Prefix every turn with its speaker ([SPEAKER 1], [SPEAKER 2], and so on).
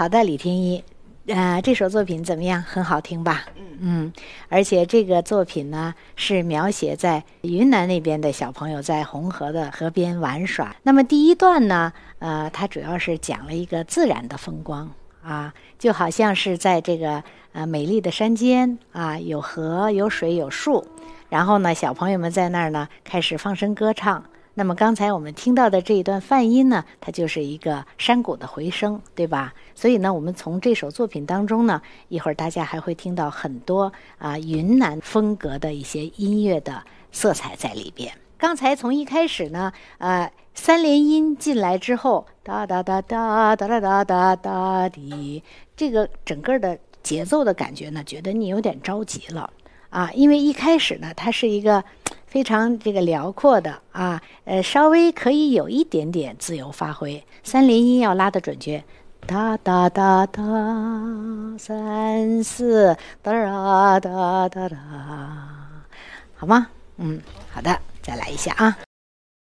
[SPEAKER 1] 好的，李天一，这首作品怎么样？很好听吧？而且这个作品呢是描写在云南那边的小朋友在红河的河边玩耍。那么第一段呢，它主要是讲了一个自然的风光啊，就好像是在这个美丽的山间啊，有河有水有树，然后呢小朋友们在那儿呢开始放声歌唱。那么刚才我们听到的这一段泛音呢，它就是一个山谷的回声，对吧？所以呢，我们从这首作品当中呢，一会儿大家还会听到很多云南风格的一些音乐的色彩在里边。刚才从一开始呢，三连音进来之后，哒哒哒哒哒哒哒哒哒滴，这个整个的节奏的感觉呢，觉得你有点着急了因为一开始呢，它是一个非常这个辽阔的稍微可以有一点点自由发挥，三连音要拉得准确，哒哒哒哒，三四哒哒哒哒哒，好吗？好的，再来一下啊。